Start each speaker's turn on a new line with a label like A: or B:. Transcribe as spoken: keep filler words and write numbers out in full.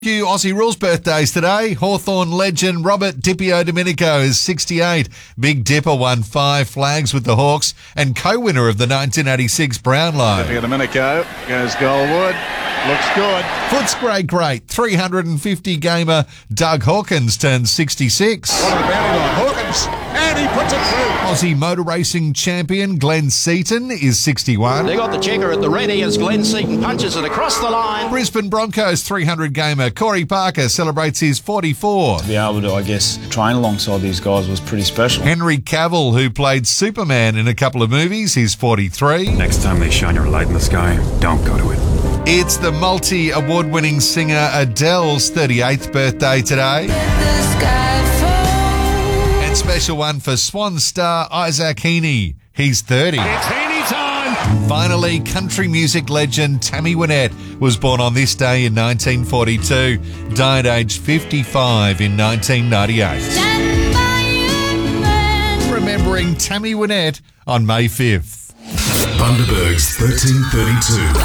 A: Few Aussie Rules birthdays today. Hawthorn legend Robert Dipio Domenico is sixty-eight. Big Dipper won five flags with the Hawks and co-winner of the nineteen eighty-six Brownlow.
B: Dipio Domenico goes Goldwood. Looks good.
A: Footscray great three hundred fifty gamer Doug Hawkins turned sixty-six.
B: On the boundary line, Hawkins, and he puts it through.
A: Aussie motor racing champion Glenn Seaton is sixty-one.
C: They got the checker at the ready as Glenn Seaton punches it across the line.
A: Brisbane Broncos three hundred gamer Corey Parker celebrates his forty-four.
D: To be able to, I guess, train alongside these guys was pretty special.
A: Henry Cavill, who played Superman in a couple of movies, he's forty-three.
E: Next time they shine your light in the sky, don't go to it.
A: It's the multi-award-winning singer Adele's thirty-eighth birthday today. And special one for Swan star Isaac Heaney. He's thirty.
B: It's Heaney time.
A: Finally, country music legend Tammy Wynette was born on this day in nineteen forty-two, died aged fifty-five in nineteen ninety-eight. Remembering Tammy Wynette on May fifth.
F: Bundaberg's thirteen thirty-two.